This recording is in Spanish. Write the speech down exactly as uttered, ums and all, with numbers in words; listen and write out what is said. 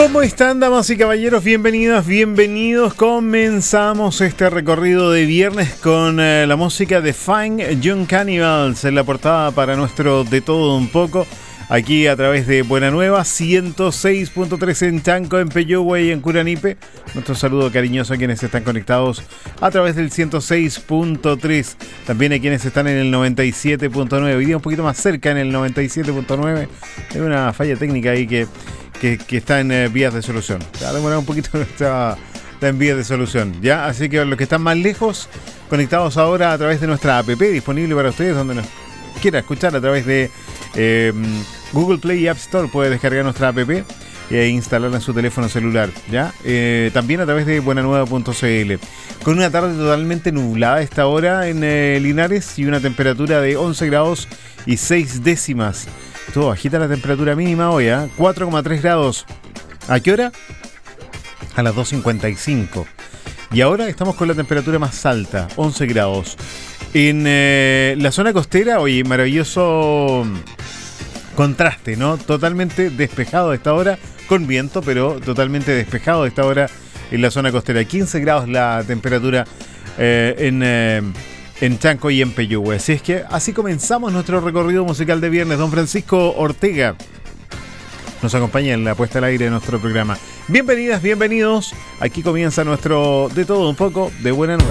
¿Cómo están, damas y caballeros? Bienvenidas, bienvenidos. Comenzamos este recorrido de viernes con eh, la música de Fine Young Cannibals en la portada para nuestro De Todo Un Poco. Aquí a través de Buena Nueva, ciento seis punto tres en Chanco, en Peyúgue y en Curanipe. Nuestro saludo cariñoso a quienes están conectados a través del ciento seis punto tres. También a quienes están en el noventa y siete punto nueve. Hoy día un poquito más cerca en el noventa y siete punto nueve. Hay una falla técnica ahí que, que, que está en eh, vías de solución. Ha demorado un poquito, está, está en vías de solución. ¿Ya? Así que los que están más lejos, conectados ahora a través de nuestra app disponible para ustedes, donde nos quiera escuchar a través de eh, Google Play y App Store, puede descargar nuestra app e instalarla en su teléfono celular, ¿ya? Eh, también a través de buenanueva punto c l. Con una tarde totalmente nublada a esta hora en eh, Linares y una temperatura de once grados y seis décimas. Estuvo bajita la temperatura mínima hoy, ¿eh? cuatro coma tres grados. ¿A qué hora? A las dos cincuenta y cinco. Y ahora estamos con la temperatura más alta, once grados. En eh, la zona costera, oye, maravilloso contraste, ¿no? Totalmente despejado a esta hora, con viento, pero totalmente despejado a esta hora en la zona costera. quince grados la temperatura eh, en, eh, en Chanco y en Peyúgue. Así es que así comenzamos nuestro recorrido musical de viernes. Don Francisco Ortega nos acompaña en la puesta al aire de nuestro programa. Bienvenidas, bienvenidos. Aquí comienza nuestro De Todo Un Poco de Buena Nueva.